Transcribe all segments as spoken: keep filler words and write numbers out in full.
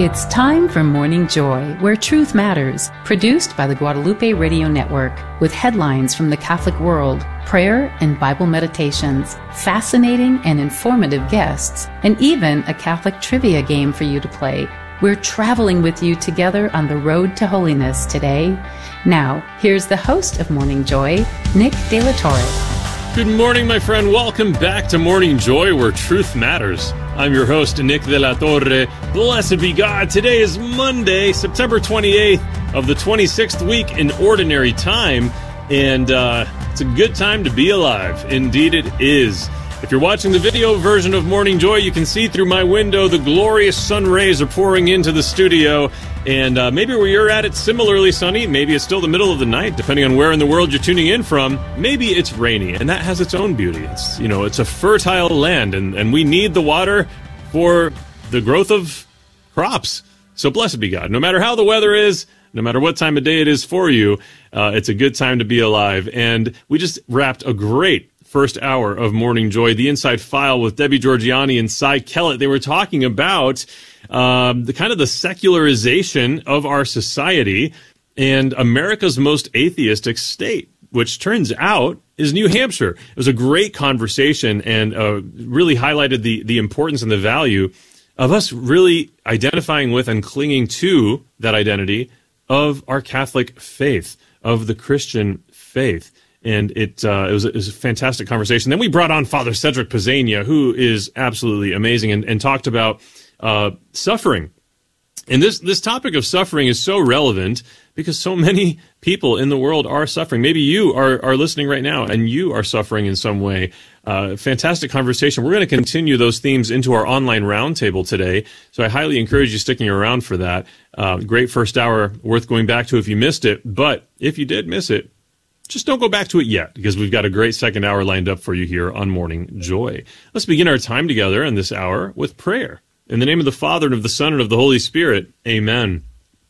It's time for Morning Joy, where truth matters, produced by the Guadalupe Radio Network, with headlines from the Catholic world, prayer and Bible meditations, fascinating and informative guests, and even a Catholic trivia game for you to play. We're traveling with you together on the road to holiness today. Now, here's the host of Morning Joy, Nick De La Torre. Good morning, my friend. Welcome back to Morning Joy, where truth matters. I'm your host, Nick De La Torre. Blessed be God. Today is Monday, September twenty-eighth of the twenty-sixth week in Ordinary Time, and uh, it's a good time to be alive. Indeed it is. If you're watching the video version of Morning Joy, you can see through my window the glorious sun rays are pouring into the studio, and uh, maybe where you're at it's similarly sunny, maybe it's still the middle of the night, depending on where in the world you're tuning in from. Maybe it's rainy, and that has its own beauty. It's, you know, it's a fertile land, and, and we need the water for the growth of crops. So blessed be God. No matter how the weather is, no matter what time of day it is for you, uh, it's a good time to be alive. And we just wrapped a great first hour of Morning Joy, the Inside File with Debbie Georgianni and Cy Kellett. They were talking about um, the kind of the secularization of our society and America's most atheistic state, which turns out is New Hampshire. It was a great conversation and uh, really highlighted the, the importance and the value of us really identifying with and clinging to that identity of our Catholic faith, of the Christian faith. And it, uh, it, was a, it was a fantastic conversation. Then we brought on Father Cedric Pizzania, who is absolutely amazing, and, and talked about uh, suffering. And this, this topic of suffering is so relevant because so many people in the world are suffering. Maybe you are, are listening right now and you are suffering in some way. Uh, fantastic conversation. We're going to continue those themes into our online roundtable today, so I highly encourage you sticking around for that. Uh, great first hour, worth going back to if you missed it. But if you did miss it, just don't go back to it yet, because we've got a great second hour lined up for you here on Morning Joy. Let's begin our time together in this hour with prayer. In the name of the Father, and of the Son, and of the Holy Spirit, amen.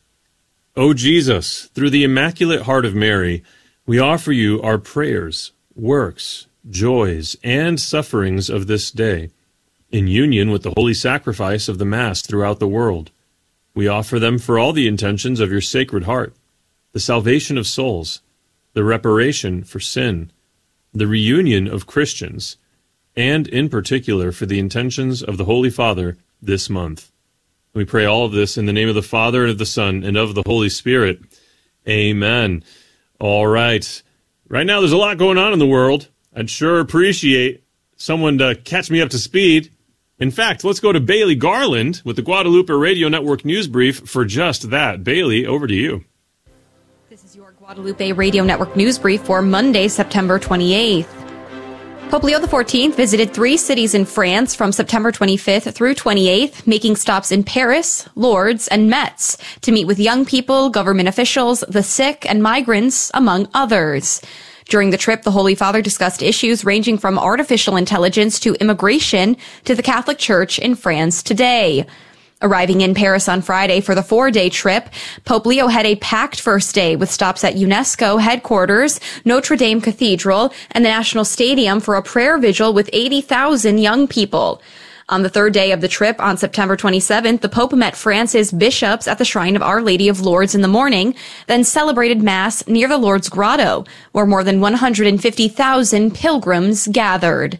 O Jesus, through the Immaculate Heart of Mary, we offer you our prayers, works, joys, and sufferings of this day, in union with the holy sacrifice of the Mass throughout the world. We offer them for all the intentions of your Sacred Heart, the salvation of souls, the reparation for sin, the reunion of Christians, and in particular for the intentions of the Holy Father this month. We pray all of this in the name of the Father, and of the Son, and of the Holy Spirit. Amen. All right. Right now there's a lot going on in the world. I'd sure appreciate someone to catch me up to speed. In fact, let's go to Bailey Garland with the Guadalupe Radio Network News Brief for just that. Bailey, over to you. This is your Guadalupe Radio Network News Brief for Monday, September twenty-eighth. Pope Leo the fourteenth visited three cities in France from September twenty-fifth through twenty-eighth, making stops in Paris, Lourdes, and Metz to meet with young people, government officials, the sick, and migrants, among others. During the trip, the Holy Father discussed issues ranging from artificial intelligence to immigration to the Catholic Church in France today. Arriving in Paris on Friday for the four-day trip, Pope Leo had a packed first day with stops at UNESCO headquarters, Notre Dame Cathedral, and the National Stadium for a prayer vigil with eighty thousand young people. On the third day of the trip, on September twenty-seventh, the Pope met France's bishops at the Shrine of Our Lady of Lourdes in the morning, then celebrated Mass near the Lourdes Grotto, where more than one hundred fifty thousand pilgrims gathered.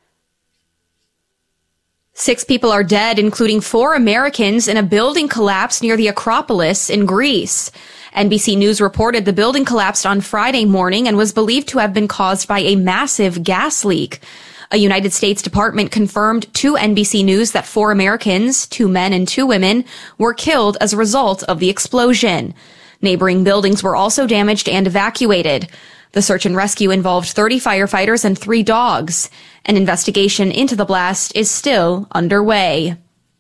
Six people are dead, including four Americans, in a building collapse near the Acropolis in Greece. N B C News reported the building collapsed on Friday morning and was believed to have been caused by a massive gas leak. A United States department confirmed to N B C News that four Americans, two men and two women, were killed as a result of the explosion. Neighboring buildings were also damaged and evacuated. The search and rescue involved thirty firefighters and three dogs. An investigation into the blast is still underway.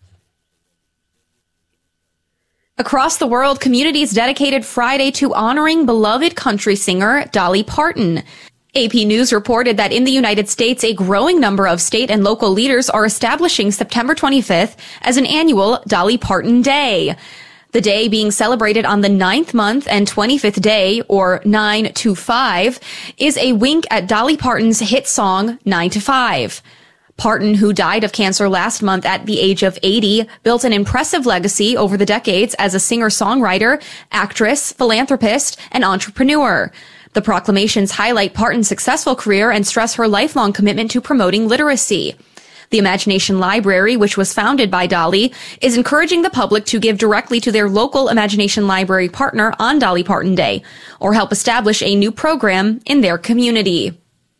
Across the world, communities dedicated Friday to honoring beloved country singer Dolly Parton. A P News reported that in the United States, a growing number of state and local leaders are establishing September twenty-fifth as an annual Dolly Parton Day. The day being celebrated on the ninth month and twenty-fifth day, or nine to five, is a wink at Dolly Parton's hit song, nine to five. Parton, who died of cancer last month at the age of eighty, built an impressive legacy over the decades as a singer-songwriter, actress, philanthropist, and entrepreneur. The proclamations highlight Parton's successful career and stress her lifelong commitment to promoting literacy. The Imagination Library, which was founded by Dolly, is encouraging the public to give directly to their local Imagination Library partner on Dolly Parton Day, or help establish a new program in their community.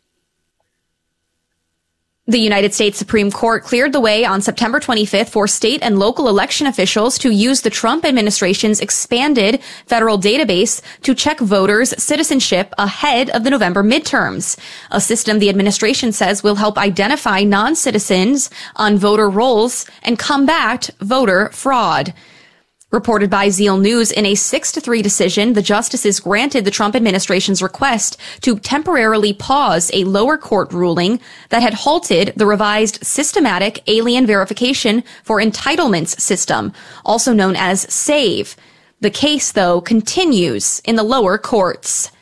The United States Supreme Court cleared the way on September twenty-fifth for state and local election officials to use the Trump administration's expanded federal database to check voters' citizenship ahead of the November midterms, a system the administration says will help identify non-citizens on voter rolls and combat voter fraud. Reported by Zeal News, in a six to three decision, the justices granted the Trump administration's request to temporarily pause a lower court ruling that had halted the revised Systematic Alien Verification for Entitlements system, also known as SAVE. The case, though, continues in the lower courts.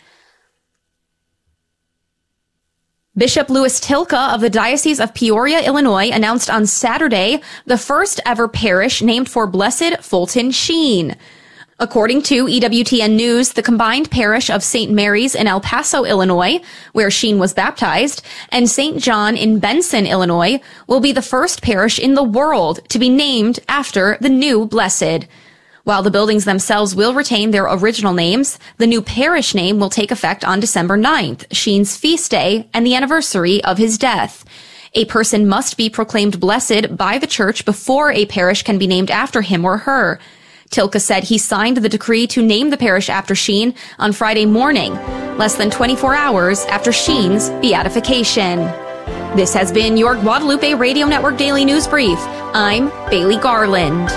Bishop Louis Tilka of the Diocese of Peoria, Illinois, announced on Saturday the first ever parish named for Blessed Fulton Sheen. According to E W T N News, the combined parish of Saint Mary's in El Paso, Illinois, where Sheen was baptized, and Saint John in Benson, Illinois, will be the first parish in the world to be named after the new blessed. While the buildings themselves will retain their original names, the new parish name will take effect on December ninth, Sheen's feast day and the anniversary of his death. A person must be proclaimed blessed by the church before a parish can be named after him or her. Tilka said he signed the decree to name the parish after Sheen on Friday morning, less than twenty-four hours after Sheen's beatification. This has been your Guadalupe Radio Network Daily News Brief. I'm Bailey Garland.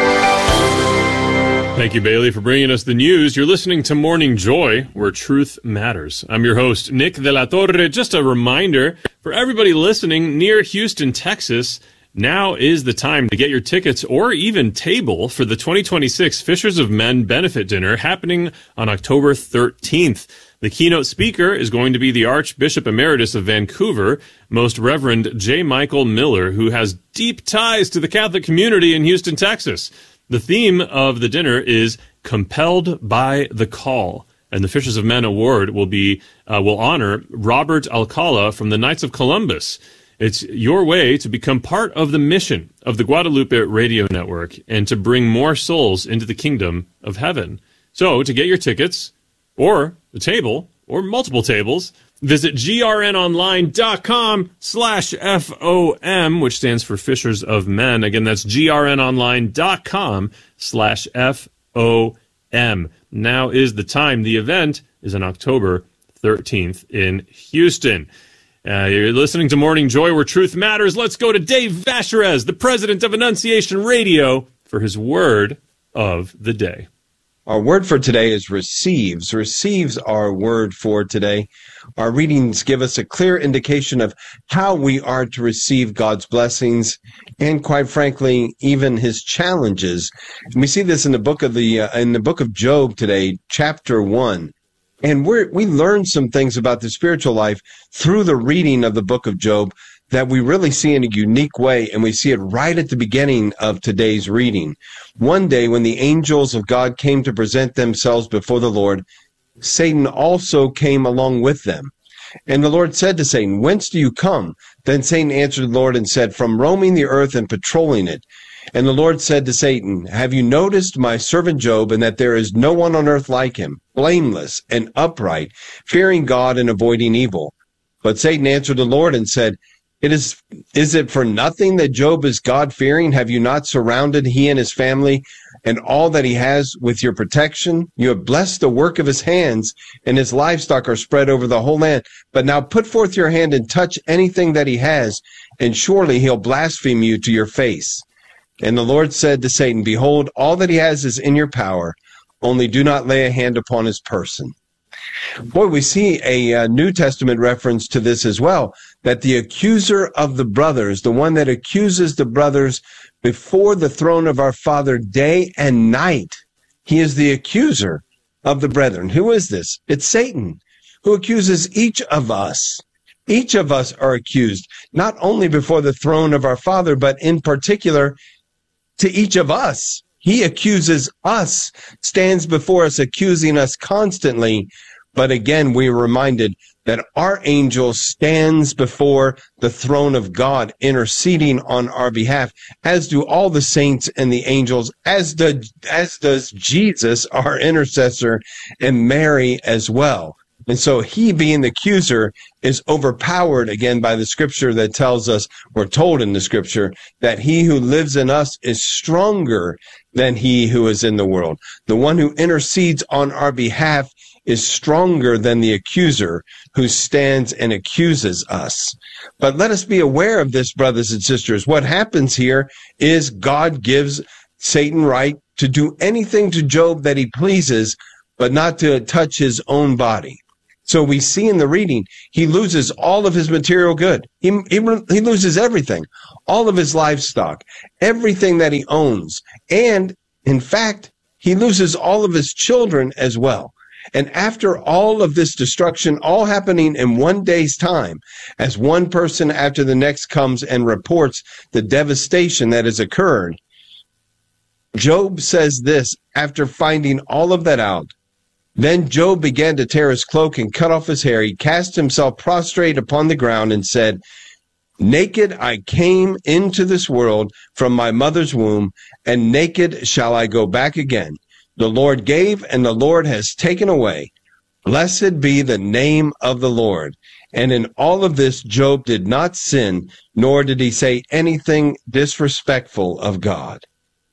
Thank you, Bailey, for bringing us the news. You're listening to Morning Joy, where truth matters. I'm your host, Nick de la Torre. Just a reminder for everybody listening near Houston, Texas, now is the time to get your tickets or even table for the twenty twenty-six Fishers of Men Benefit Dinner happening on October thirteenth. The keynote speaker is going to be the Archbishop Emeritus of Vancouver, Most Reverend J. Michael Miller, who has deep ties to the Catholic community in Houston, Texas. The theme of the dinner is Compelled by the Call, and the Fishers of Men Award will be uh, will honor Robert Alcala from the Knights of Columbus. It's your way to become part of the mission of the Guadalupe Radio Network and to bring more souls into the kingdom of heaven. So, to get your tickets, or the table, or multiple tables, visit grnonline.com slash FOM, which stands for Fishers of Men. Again, that's grnonline.com slash FOM. Now is the time. The event is on October thirteenth in Houston. Uh, you're listening to Morning Joy, where truth matters. Let's go to Dave Vacherez, the president of Annunciation Radio, for his word of the day. Our word for today is receives. Receives our word for today. Our readings give us a clear indication of how we are to receive God's blessings and, quite frankly, even his challenges. And we see this in the book of the uh, in the book of Job today, chapter one. And we we learn some things about the spiritual life through the reading of the book of Job that we really see in a unique way, and we see it right at the beginning of today's reading. One day when the angels of God came to present themselves before the Lord, Satan also came along with them. And the Lord said to Satan, "Whence do you come?" Then Satan answered the Lord and said, "From roaming the earth and patrolling it." And the Lord said to Satan, "Have you noticed my servant Job, and that there is no one on earth like him, blameless and upright, fearing God and avoiding evil?" But Satan answered the Lord and said, It is, is it for nothing that Job is God-fearing? Have you not surrounded he and his family and all that he has with your protection? You have blessed the work of his hands, and his livestock are spread over the whole land. But now put forth your hand and touch anything that he has, and surely he'll blaspheme you to your face. And the Lord said to Satan, "Behold, all that he has is in your power, only do not lay a hand upon his person." Boy, we see a uh, New Testament reference to this as well, that the accuser of the brothers, the one that accuses the brothers before the throne of our Father day and night, he is the accuser of the brethren. Who is this? It's Satan, who accuses each of us Each of us are accused, not only before the throne of our Father, but in particular to each of us. He accuses us, stands before us, accusing us constantly. But again, we're reminded that our angel stands before the throne of God, interceding on our behalf, as do all the saints and the angels, as, do, as does Jesus, our intercessor, and Mary as well. And so he, being the accuser, is overpowered again by the scripture that tells us, we're told in the scripture, that he who lives in us is stronger than he who is in the world. The one who intercedes on our behalf is stronger than the accuser who stands and accuses us. But let us be aware of this, brothers and sisters. What happens here is God gives Satan right to do anything to Job that he pleases, but not to touch his own body. So we see in the reading, he loses all of his material good. He, he, he loses everything, all of his livestock, everything that he owns. And in fact, he loses all of his children as well. And after all of this destruction, all happening in one day's time, as one person after the next comes and reports the devastation that has occurred, Job says this after finding all of that out. Then Job began to tear his cloak and cut off his hair. He cast himself prostrate upon the ground and said, naked I came into this world from my mother's womb, and naked shall I go back again. The Lord gave, and the Lord has taken away. Blessed be the name of the Lord. And in all of this, Job did not sin, nor did he say anything disrespectful of God.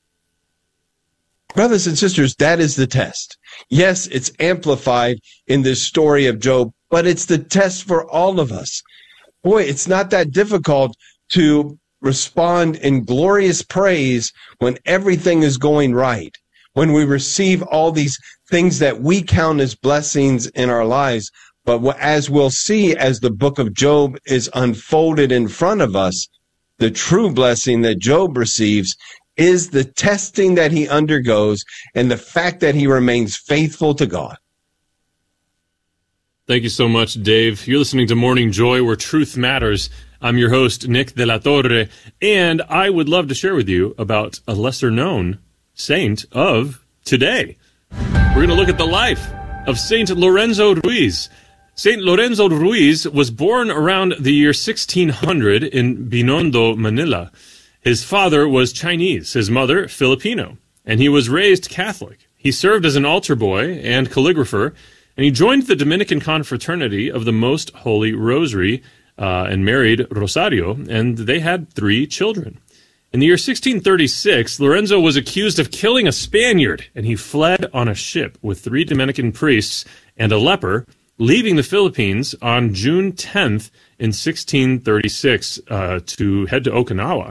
Brothers and sisters, that is the test. Yes, it's amplified in this story of Job, but it's the test for all of us. Boy, it's not that difficult to respond in glorious praise when everything is going right, when we receive all these things that we count as blessings in our lives. But as we'll see as the book of Job is unfolded in front of us, the true blessing that Job receives is the testing that he undergoes and the fact that he remains faithful to God. Thank you so much, Dave. You're listening to Morning Joy, where truth matters. I'm your host, Nick de la Torre, and I would love to share with you about a lesser-known saint of today. We're going to look at the life of Saint Lorenzo Ruiz. Saint Lorenzo Ruiz was born around the year sixteen hundred in Binondo, Manila. His father was Chinese, his mother Filipino, and he was raised Catholic. He served as an altar boy and calligrapher, and he joined the Dominican Confraternity of the Most Holy Rosary uh, and married Rosario, and they had three children. In the year sixteen thirty-six, Lorenzo was accused of killing a Spaniard, and he fled on a ship with three Dominican priests and a leper, leaving the Philippines on June tenth in sixteen thirty-six uh, to head to Okinawa.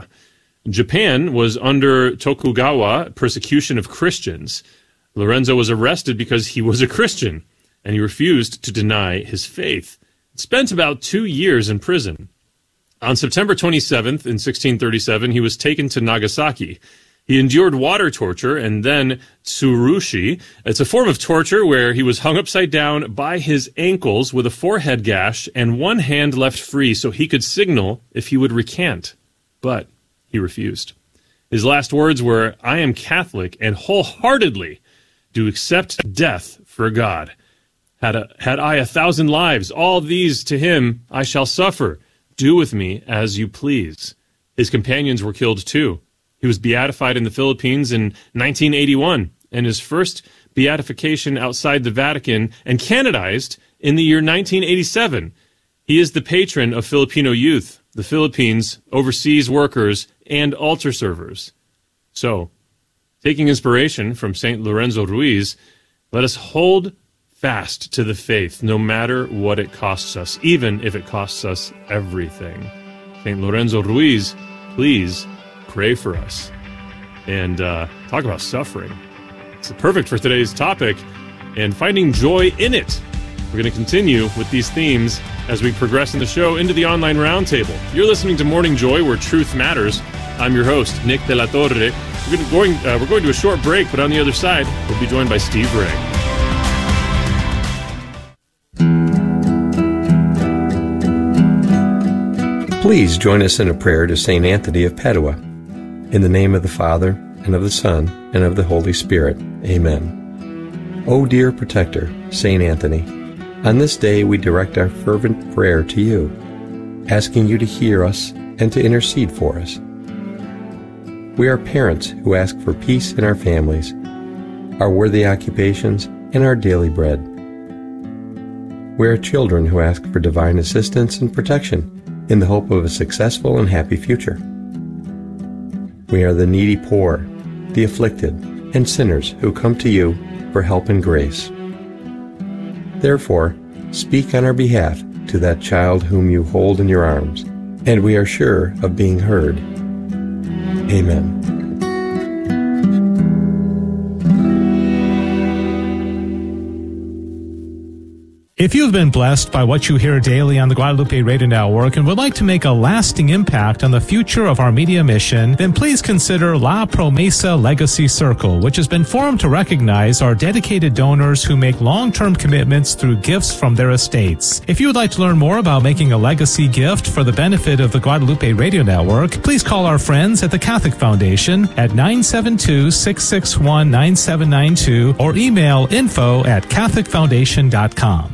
Japan was under Tokugawa persecution of Christians. Lorenzo was arrested because he was a Christian, and he refused to deny his faith. He spent about two years in prison. On September twenty-seventh, in sixteen thirty-seven, he was taken to Nagasaki. He endured water torture and then tsurushi. It's a form of torture where he was hung upside down by his ankles with a forehead gash and one hand left free so he could signal if he would recant. But he refused. His last words were, "I am Catholic and wholeheartedly do accept death for God. Had, a, had I a thousand lives, all these to him I shall suffer. Do with me as you please." His companions were killed too. He was beatified in the Philippines in nineteen eighty-one, and his first beatification outside the Vatican, and canonized in the year nineteen eighty-seven. He is the patron of Filipino youth, the Philippines, overseas workers, and altar servers. So, taking inspiration from Saint Lorenzo Ruiz, let us hold fast to the faith, no matter what it costs us, even if it costs us everything. Saint Lorenzo Ruiz, please pray for us. And uh, talk about suffering. It's perfect for today's topic and finding joy in it. We're going to continue with these themes as we progress in the show into the online roundtable. You're listening to Morning Joy, where truth matters. I'm your host, Nick de la Torre. We're going, going, uh, we're going to a short break, but on the other side, we'll be joined by Steve Ray. Please join us in a prayer to Saint Anthony of Padua. In the name of the Father, and of the Son, and of the Holy Spirit. Amen. O dear protector, Saint Anthony, on this day we direct our fervent prayer to you, asking you to hear us and to intercede for us. We are parents who ask for peace in our families, our worthy occupations, and our daily bread. We are children who ask for divine assistance and protection in the hope of a successful and happy future. We are the needy poor, the afflicted, and sinners who come to you for help and grace. Therefore, speak on our behalf to that child whom you hold in your arms, and we are sure of being heard. Amen. If you've been blessed by what you hear daily on the Guadalupe Radio Network and would like to make a lasting impact on the future of our media mission, then please consider La Promesa Legacy Circle, which has been formed to recognize our dedicated donors who make long-term commitments through gifts from their estates. If you would like to learn more about making a legacy gift for the benefit of the Guadalupe Radio Network, please call our friends at the Catholic Foundation at nine seven two, six six one, nine seven nine two or email info at catholic foundation dot com.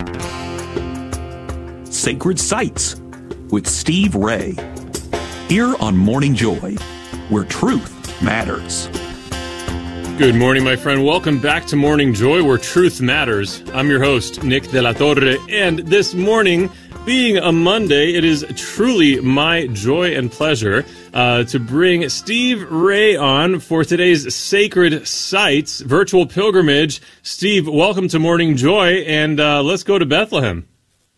Sacred Sites with Steve Ray. Here on Morning Joy, where truth matters. Good morning, my friend. Welcome back to Morning Joy, where truth matters. I'm your host, Nick de la Torre, and this morning, being a Monday, it is truly my joy and pleasure uh, to bring Steve Ray on for today's Sacred Sites virtual pilgrimage. Steve, welcome to Morning Joy, and uh, let's go to Bethlehem.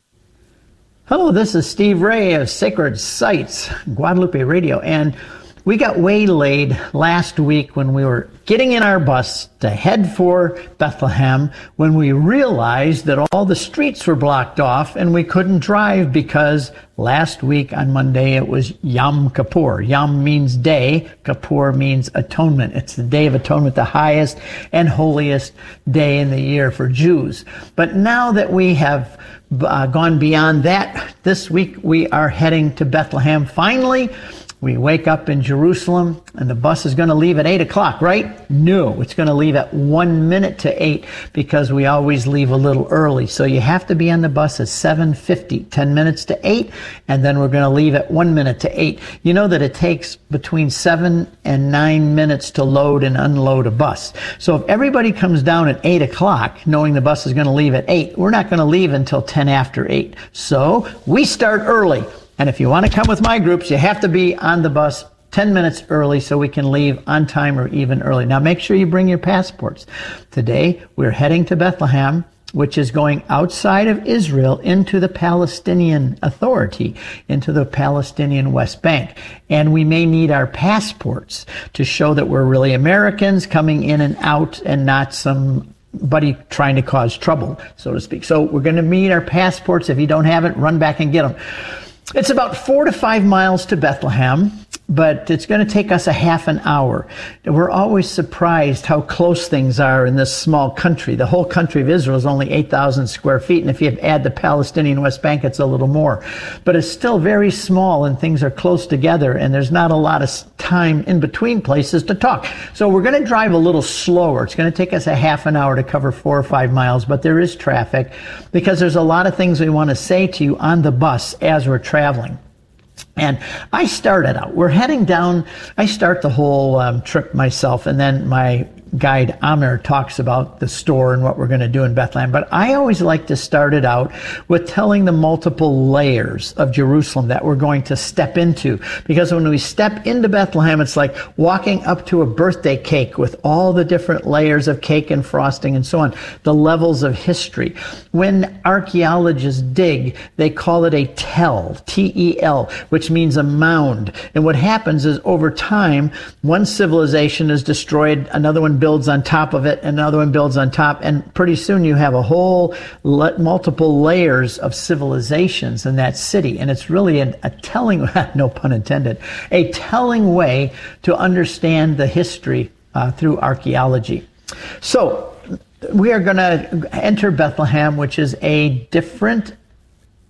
Hello, this is Steve Ray of Sacred Sites, Guadalupe Radio, and we got waylaid last week when we were getting in our bus to head for Bethlehem when we realized that all the streets were blocked off and we couldn't drive because last week on Monday it was Yom Kippur. Yom means day, Kippur means atonement. It's the Day of Atonement, the highest and holiest day in the year for Jews. But now that we have uh, gone beyond that, this week we are heading to Bethlehem. Finally, we wake up in Jerusalem, and the bus is going to leave at eight o'clock, right? No, it's going to leave at one minute to eight because we always leave a little early. So you have to be on the bus at seven fifty, ten minutes to eight, and then we're going to leave at one minute to eight. You know that it takes between seven and nine minutes to load and unload a bus. So if everybody comes down at eight o'clock, knowing the bus is going to leave at eight, we're not going to leave until ten after eight. So we start early. And if you want to come with my groups, you have to be on the bus ten minutes early so we can leave on time or even early. Now make sure you bring your passports. Today, we're heading to Bethlehem, which is going outside of Israel into the Palestinian Authority, into the Palestinian West Bank. And we may need our passports to show that we're really Americans coming in and out and not some buddy trying to cause trouble, so to speak. So we're going to need our passports. If you don't have it, run back and get them. It's about four to five miles to Bethlehem, but it's going to take us a half an hour. We're always surprised how close things are in this small country. The whole country of Israel is only eight thousand square feet, and if you add the Palestinian West Bank, it's a little more. But it's still very small, and things are close together, and there's not a lot of time in between places to talk. So we're going to drive a little slower. It's going to take us a half an hour to cover four or five miles, but there is traffic because there's a lot of things we want to say to you on the bus as we're traveling. And I started out, we're heading down, I start the whole um, trip myself, and then my guide Amir talks about the store and what we're going to do in Bethlehem. But I always like to start it out with telling the multiple layers of Jerusalem that we're going to step into. Because when we step into Bethlehem, it's like walking up to a birthday cake with all the different layers of cake and frosting and so on, the levels of history. When archaeologists dig, they call it a tell, T E L, which means a mound. And what happens is over time, one civilization is destroyed, another one builds on top of it, another one builds on top, and pretty soon you have a whole le- multiple layers of civilizations in that city. And it's really an, a telling, no pun intended, a telling way to understand the history uh, through archaeology. So we are going to enter Bethlehem, which is a different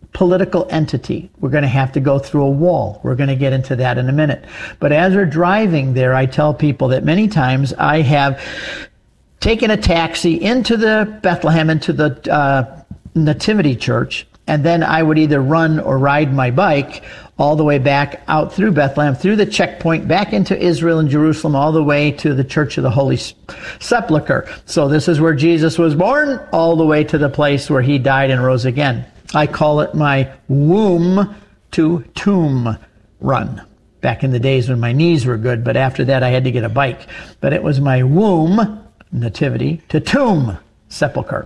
political entity. We're going to have to go through a wall. We're going to get into that in a minute. But as we're driving there, I tell people that many times I have taken a taxi into the Bethlehem, into the uh, Nativity Church, and then I would either run or ride my bike all the way back out through Bethlehem, through the checkpoint, back into Israel and Jerusalem, all the way to the Church of the Holy Sepulchre. So this is where Jesus was born, all the way to the place where he died and rose again. I call it my womb to tomb run. Back in the days when my knees were good, but after that I had to get a bike. But it was my womb, nativity, to tomb, sepulcher.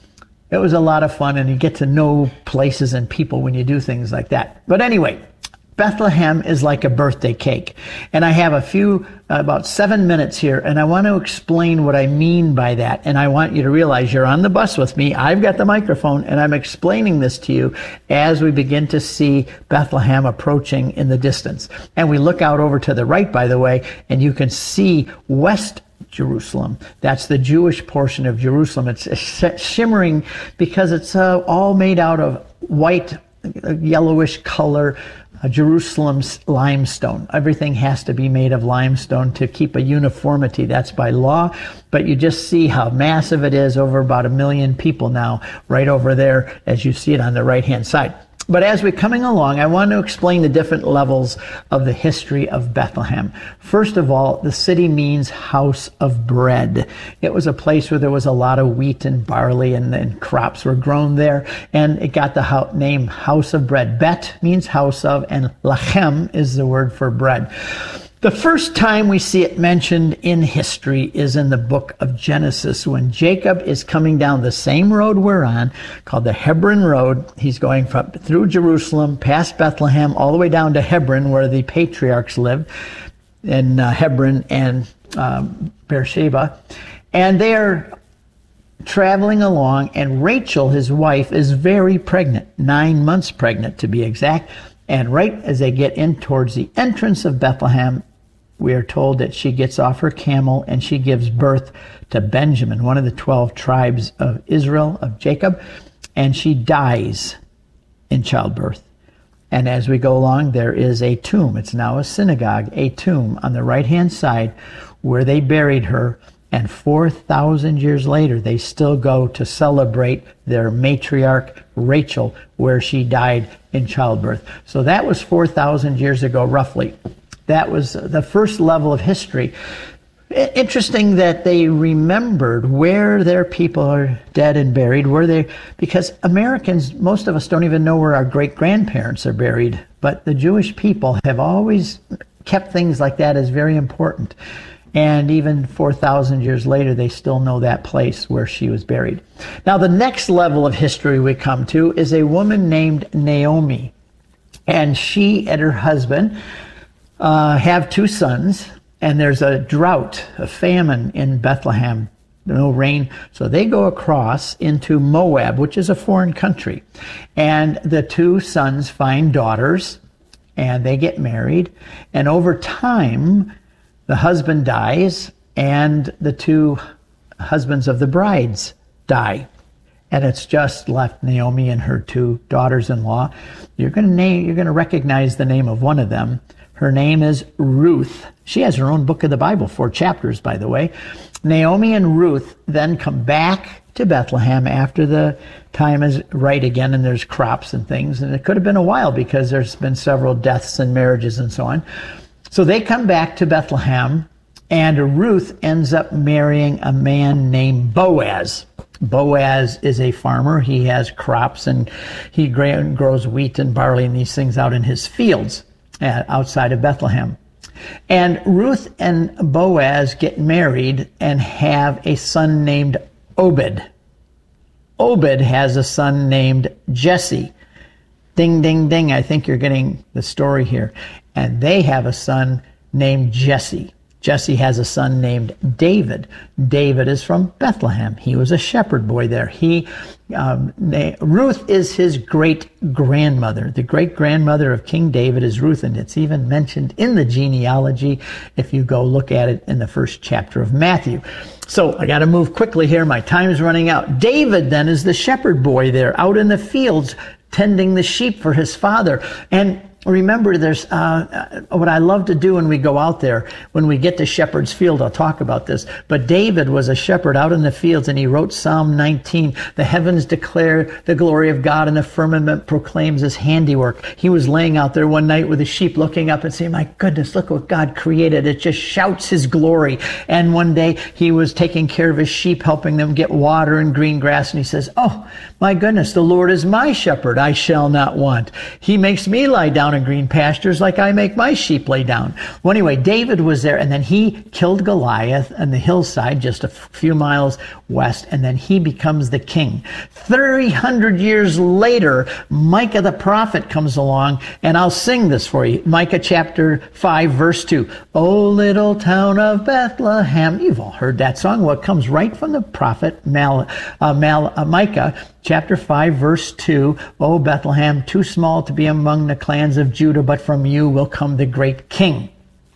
It was a lot of fun, and you get to know places and people when you do things like that. But anyway, Bethlehem is like a birthday cake. And I have a few, uh, about seven minutes here, and I want to explain what I mean by that. And I want you to realize you're on the bus with me. I've got the microphone, and I'm explaining this to you as we begin to see Bethlehem approaching in the distance. And we look out over to the right, by the way, and you can see West Jerusalem. That's the Jewish portion of Jerusalem. It's shimmering because it's uh, all made out of white, yellowish color, uh, Jerusalem's limestone. Everything has to be made of limestone to keep a uniformity. That's by law. But you just see how massive it is, over about a million people now, right over there, as you see it on the right-hand side. But as we're coming along, I want to explain the different levels of the history of Bethlehem. First of all, the city means house of bread. It was a place where there was a lot of wheat and barley, and, and crops were grown there, and it got the ho- name house of bread. Bet means house of, and lachem is the word for bread. The first time we see it mentioned in history is in the book of Genesis, when Jacob is coming down the same road we're on, called the Hebron Road. He's going from through Jerusalem, past Bethlehem, all the way down to Hebron, where the patriarchs lived, in uh, Hebron and um, Beersheba. And they're traveling along, and Rachel, his wife, is very pregnant, nine months pregnant to be exact. And right as they get in towards the entrance of Bethlehem, we are told that she gets off her camel and she gives birth to Benjamin, one of the twelve tribes of Israel, of Jacob, and she dies in childbirth. And as we go along, there is a tomb. It's now a synagogue, a tomb on the right-hand side where they buried her. And four thousand years later, they still go to celebrate their matriarch, Rachel, where she died in childbirth. So that was four thousand years ago, roughly. That was the first level of history. Interesting that they remembered where their people are dead and buried, where they, because Americans, most of us don't even know where our great-grandparents are buried, but the Jewish people have always kept things like that as very important. And even four thousand years later, they still know that place where she was buried. Now, the next level of history we come to is a woman named Naomi. And she and her husband uh, have two sons. And there's a drought, a famine in Bethlehem, no rain. So they go across into Moab, which is a foreign country. And the two sons find daughters, and they get married. And over time, the husband dies, and the two husbands of the brides die. And it's just left Naomi and her two daughters-in-law. You're going to name, you're going to recognize the name of one of them. Her name is Ruth. She has her own book of the Bible, four chapters, by the way. Naomi and Ruth then come back to Bethlehem after the time is right again, and there's crops and things. And it could have been a while because there's been several deaths and marriages and so on. So they come back to Bethlehem, and Ruth ends up marrying a man named Boaz. Boaz is a farmer. He has crops, and he grows wheat and barley and these things out in his fields outside of Bethlehem. And Ruth and Boaz get married and have a son named Obed. Obed has a son named Jesse. Ding, ding, ding. I think you're getting the story here. And they have a son named Jesse. Jesse has a son named David. David is from Bethlehem. He was a shepherd boy there. He, um, they, Ruth is his great-grandmother. The great-grandmother of King David is Ruth, and it's even mentioned in the genealogy if you go look at it in the first chapter of Matthew. So I got to move quickly here. My time is running out. David then is the shepherd boy there out in the fields tending the sheep for his father. And remember, there's uh, what I love to do when we go out there, when we get to Shepherd's Field, I'll talk about this. But David was a shepherd out in the fields, and he wrote Psalm nineteen. The heavens declare the glory of God, and the firmament proclaims his handiwork. He was laying out there one night with the sheep, looking up and saying, my goodness, look what God created. It just shouts his glory. And one day he was taking care of his sheep, helping them get water and green grass. And he says, oh, my goodness, the Lord is my shepherd. I shall not want. He makes me lie down in green pastures like I make my sheep lay down. Well, anyway, David was there, and then he killed Goliath on the hillside just a few miles west, and then he becomes the king. three hundred years later, Micah the prophet comes along, and I'll sing this for you. Micah chapter five, verse two. O little town of Bethlehem. You've all heard that song. Well, it comes right from the prophet Mal, uh, Mal, uh, Micah. Chapter five, verse two, O Bethlehem, too small to be among the clans of Judah, but from you will come the great king.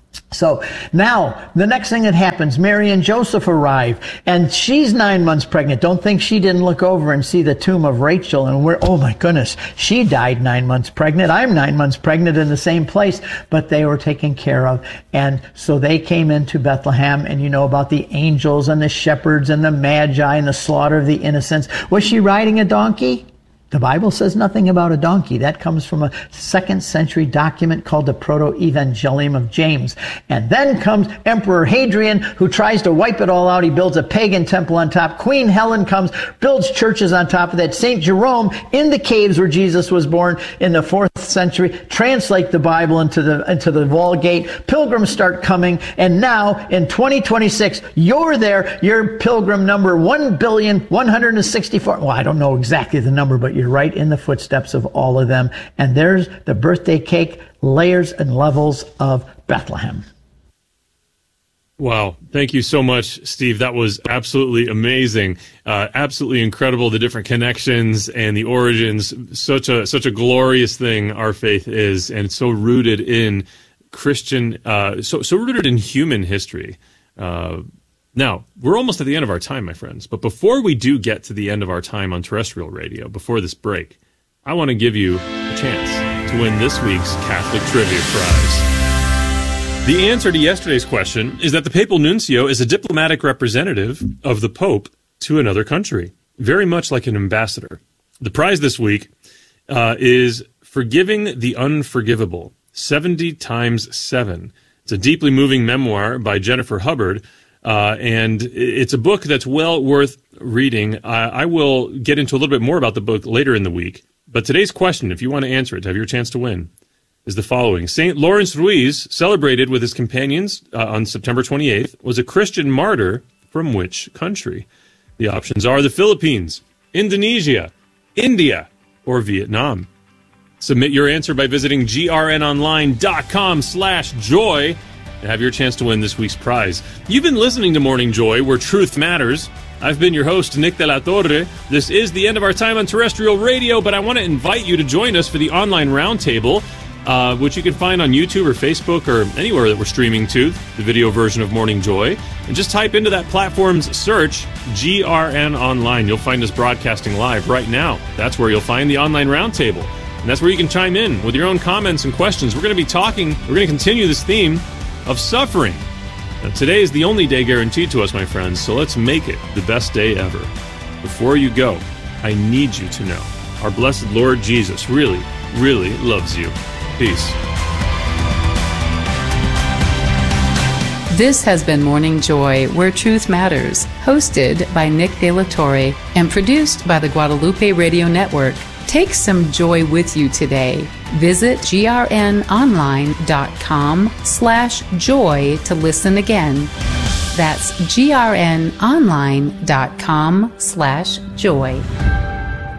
So now, the next thing that happens, Mary and Joseph arrive, and she's nine months pregnant. Don't think she didn't look over and see the tomb of Rachel, and we're, oh my goodness, she died nine months pregnant. I'm nine months pregnant in the same place, but they were taken care of. And so they came into Bethlehem, and you know about the angels and the shepherds and the magi and the slaughter of the innocents. Was she riding a donkey? The Bible says nothing about a donkey. That comes from a second century document called the Proto-Evangelium of James. And then comes Emperor Hadrian, who tries to wipe it all out. He builds a pagan temple on top. Queen Helen comes, builds churches on top of that. Saint Jerome, in the caves where Jesus was born in the fourth century, translate the Bible into the, into the Vulgate. Pilgrims start coming. And now, in twenty twenty-six, you're there. You're pilgrim number one billion one hundred sixty-four. Well, I don't know exactly the number, but you're right in the footsteps of all of them. And there's the birthday cake, layers and levels of Bethlehem. Wow. Thank you so much, Steve. That was absolutely amazing. Uh, absolutely incredible, the different connections and the origins. Such a such a glorious thing our faith is, and it's so rooted in Christian, uh, so, so rooted in human history. Uh, Now, we're almost at the end of our time, my friends, but before we do get to the end of our time on terrestrial radio, before this break, I want to give you a chance to win this week's Catholic Trivia Prize. The answer to yesterday's question is that the papal nuncio is a diplomatic representative of the Pope to another country, very much like an ambassador. The prize this week uh, is Forgiving the Unforgivable, seventy times seven. It's a deeply moving memoir by Jennifer Hubbard, Uh, and it's a book that's well worth reading. I, I will get into a little bit more about the book later in the week. But today's question, if you want to answer it, to have your chance to win, is the following. Saint Lawrence Ruiz, celebrated with his companions uh, on September twenty-eighth, was a Christian martyr from which country? The options are the Philippines, Indonesia, India, or Vietnam. Submit your answer by visiting grnonline.com slash joy. Have your chance to win this week's prize. You've been listening to Morning Joy, where truth matters. I've been your host, Nick de la Torre. This is the end of our time on terrestrial radio, but I want to invite you to join us for the online roundtable, uh, which you can find on YouTube or Facebook or anywhere that we're streaming to, the video version of Morning Joy. And just type into that platform's search, G R N Online. You'll find us broadcasting live right now. That's where you'll find the online roundtable. And that's where you can chime in with your own comments and questions. We're going to be talking, we're going to continue this theme of suffering. Now, today is the only day guaranteed to us, my friends, so let's make it the best day ever. Before you go, I need you to know our blessed Lord Jesus really, really loves you. Peace. This has been Morning Joy, where truth matters, hosted by Nick de la Torre and produced by the Guadalupe Radio Network. Take some joy with you today. Visit grnonline.com slash joy to listen again. That's grnonline.com slash joy.